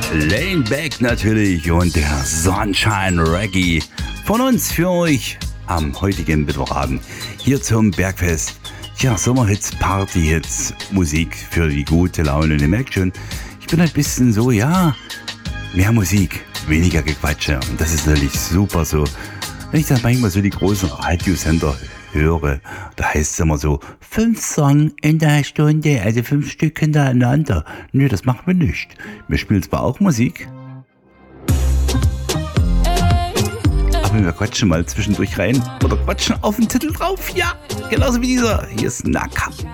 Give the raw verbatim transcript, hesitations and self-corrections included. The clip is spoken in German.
Lane Beck natürlich und der Sunshine Reggae von uns für euch am heutigen Mittwochabend hier zum Bergfest. Ja, Sommerhits, Partyhits, Musik für die gute Laune. Und ihr merkt schon, ich bin ein bisschen so, ja, mehr Musik, weniger Gequatsche. Und das ist natürlich super so. Wenn ich dann manchmal so die großen Radiosender höre, da heißt es immer so, fünf Songs in der Stunde, also fünf Stück hintereinander. Nö, das machen wir nicht. Wir spielen zwar auch Musik, aber wir quatschen mal zwischendurch rein oder quatschen auf den Titel drauf. Ja, genauso wie dieser. Hier ist Naka.